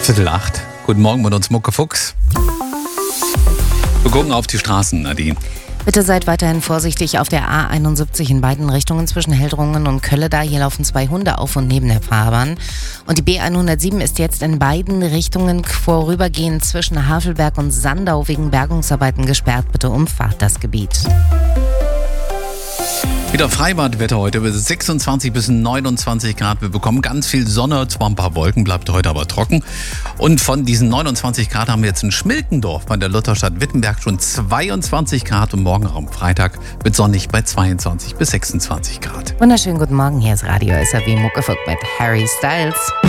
7:45. Guten Morgen mit uns, Mucke Fuchs. Wir gucken auf die Straßen, Nadine. Bitte seid weiterhin vorsichtig auf der A71 in beiden Richtungen zwischen Heldrungen und Kölleda. Hier laufen 2 Hunde auf und neben der Fahrbahn. Und die B107 ist jetzt in beiden Richtungen vorübergehend zwischen Havelberg und Sandau wegen Bergungsarbeiten gesperrt. Bitte umfahrt das Gebiet. Wieder Freibadwetter heute, bis 26 bis 29 Grad. Wir bekommen ganz viel Sonne, zwar ein paar Wolken, bleibt heute aber trocken. Und von diesen 29 Grad haben wir jetzt in Schmilkendorf bei der Lutherstadt Wittenberg schon 22 Grad und morgen am Freitag wird sonnig bei 22 bis 26 Grad. Wunderschönen guten Morgen, hier ist Radio SAW Muckefuck mit Harry Styles.